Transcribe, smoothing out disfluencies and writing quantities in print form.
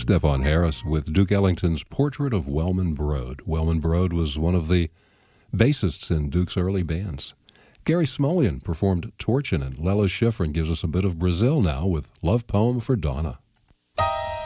Stefan Harris with Duke Ellington's Portrait of Wellman Broad. Wellman Broad was one of the bassists in Duke's early bands. Gary Smulyan performed Torchin', and Lella Schifrin gives us a bit of Brazil now with Love Poem for Donna.